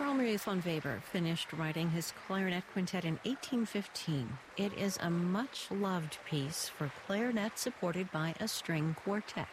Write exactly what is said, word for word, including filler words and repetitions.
Karl Maria von Weber finished writing his clarinet quintet in eighteen fifteen. It is a much-loved piece for clarinet supported by a string quartet.